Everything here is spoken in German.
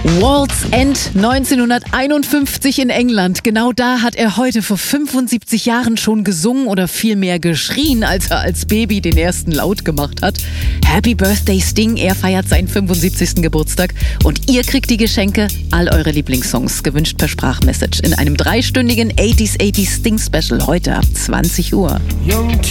World's End 1951 in England. Genau da hat er heute vor 75 Jahren schon gesungen oder vielmehr geschrien, als er als Baby den ersten Laut gemacht hat. Happy Birthday Sting, er feiert seinen 75. Geburtstag und ihr kriegt die Geschenke, all eure Lieblingssongs, gewünscht per Sprachmessage in einem 3-stündigen 80s Sting Special heute ab 20 Uhr.